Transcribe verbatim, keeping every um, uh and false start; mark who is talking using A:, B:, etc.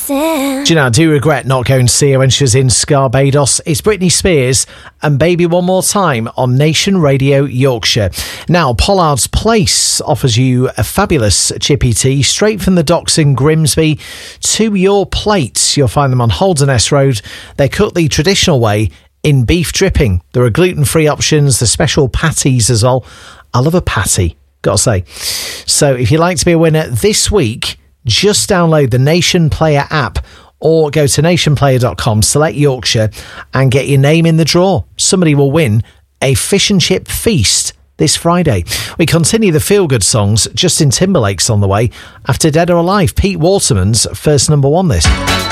A: dancing.
B: Do you know, I do regret not going to see her when she was in Scarbados. It's Britney Spears and Baby One More Time on Nation Radio Yorkshire. Now, Pollard's Place offers you a fabulous chippy tea straight from the docks in Grimsby to your plate. You'll find them on Holderness Road. They're cooked the traditional way in beef dripping. There are gluten-free options, the special patties as well. I love a patty, gotta say. So if you'd like to be a winner this week, just download the Nation Player app or go to nation player dot com, select Yorkshire and get your name in the draw. Somebody will win a fish and chip feast this Friday. We continue the feel-good songs. Justin Timberlake's on the way after Dead or Alive. Pete Waterman's first number one this.